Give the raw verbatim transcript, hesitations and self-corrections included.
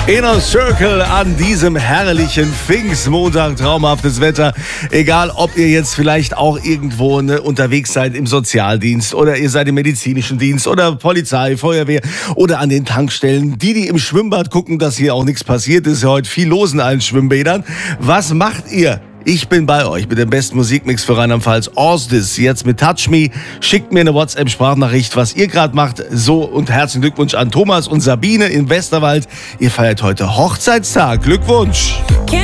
Inner Circle an diesem herrlichen Pfingstmontag, traumhaftes Wetter. Egal, ob ihr jetzt vielleicht auch irgendwo ne, unterwegs seid im Sozialdienst oder ihr seid im medizinischen Dienst oder Polizei, Feuerwehr oder an den Tankstellen. Die, die im Schwimmbad gucken, dass hier auch nichts passiert, ist ja heute viel los in allen Schwimmbädern. Was macht ihr? Ich bin bei euch mit dem besten Musikmix für Rheinland-Pfalz. Orsdis, jetzt mit Touch Me. Schickt mir eine WhatsApp-Sprachnachricht, was ihr gerade macht. So, und herzlichen Glückwunsch an Thomas und Sabine im Westerwald. Ihr feiert heute Hochzeitstag. Glückwunsch!